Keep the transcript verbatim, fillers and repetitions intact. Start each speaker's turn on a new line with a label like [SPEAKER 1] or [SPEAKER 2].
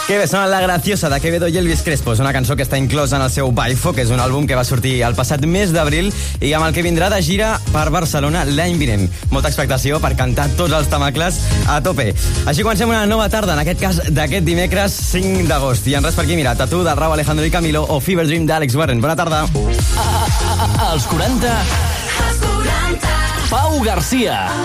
[SPEAKER 1] Que bé, sona La Graciosa de Quevedo i Elvis Crespo. És una cançó que està inclosa en el seu Baifo, que és un àlbum que va sortir el passat mes d'abril i amb el que vindrà de gira per Barcelona l'any vinent. Molta expectació per cantar tots els tamacles a tope. Així comencem una nova tarda, en aquest cas d'aquest dimecres cinc d'agost. I en res per aquí, mira, Tatu de Rauw Alejandro i Camilo o Fever Dream d'Àlex Warren. Bona tarda.
[SPEAKER 2] Als quaranta, Pau Garcia.